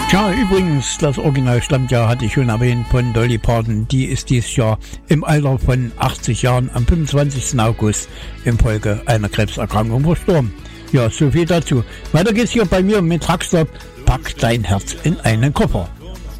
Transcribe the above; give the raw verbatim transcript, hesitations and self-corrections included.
Tja, übrigens, das Original stammt ja, hatte ich schon erwähnt, von Dolly Parton. Die ist dieses Jahr im Alter von achtzig Jahren am fünfundzwanzigsten August infolge einer Krebserkrankung verstorben. Ja, so viel dazu. Weiter geht's hier bei mir mit Truckstop. Pack dein Herz in einen Koffer.